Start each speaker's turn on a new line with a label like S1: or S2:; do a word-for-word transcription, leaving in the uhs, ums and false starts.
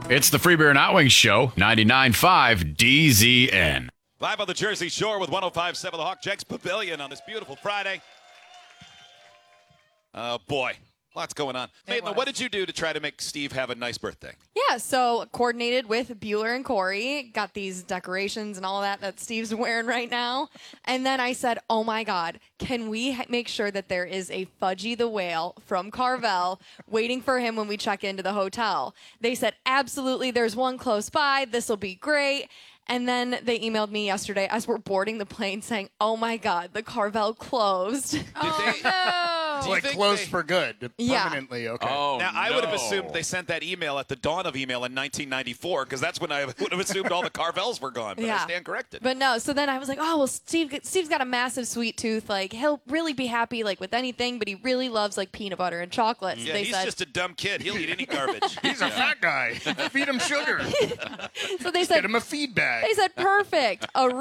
S1: It's the Free Beer and Hot Wings Show, ninety-nine point five D Z N.
S2: Live on the Jersey Shore with one oh five point seven The Hawk Jenks Pavilion on this beautiful Friday. Oh, boy. Lots going on. Maitland, what did you do to try to make Steve have a nice birthday?
S3: Yeah, so coordinated with Bueller and Corey, got these decorations and all that that Steve's wearing right now. And then I said, oh, my God, can we ha- make sure that there is a Fudgy the Whale from Carvel waiting for him when we check into the hotel? They said, absolutely, there's one close by. This will be great. And then they emailed me yesterday as we're boarding the plane saying, oh, my God, the Carvel closed.
S2: Did
S4: Oh,
S2: they,
S4: no.
S2: do you
S5: Like
S2: think
S5: closed
S2: they-
S5: for good,
S3: Yeah.
S5: permanently. Okay.
S1: Oh,
S2: Now, I would have
S1: no.
S2: assumed they sent that email at the dawn of email in nineteen ninety-four, because that's when I would have assumed all the Carvels were gone. But I
S3: Yeah.
S2: stand corrected.
S3: But no, so then I was like, oh, well, Steve, Steve's got a massive sweet tooth. Like, he'll really be happy, like, with anything, but he really loves, like, peanut butter and chocolate. So
S2: yeah,
S3: they
S2: he's
S3: said,
S2: just a dumb kid. He'll eat any garbage.
S5: He's a fat guy. Feed him sugar.
S3: so they
S5: Get
S3: said,
S5: him a feed bag.
S3: they said, perfect. A